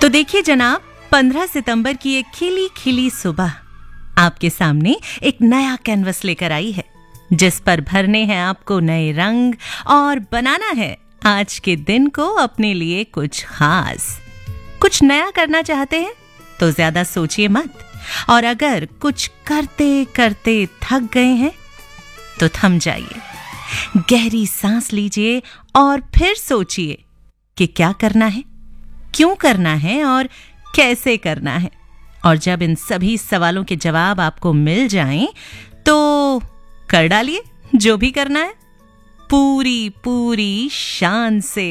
तो देखिए जनाब, 15 सितंबर की एक खिली खिली सुबह आपके सामने एक नया कैनवस लेकर आई है, जिस पर भरने हैं आपको नए रंग और बनाना है आज के दिन को अपने लिए कुछ खास। कुछ नया करना चाहते हैं तो ज्यादा सोचिए मत, और अगर कुछ करते करते थक गए हैं तो थम जाइए, गहरी सांस लीजिए और फिर सोचिए कि क्या करना है, क्यों करना है और कैसे करना है। और जब इन सभी सवालों के जवाब आपको मिल जाएं तो कर डालिए जो भी करना है, पूरी पूरी शान से।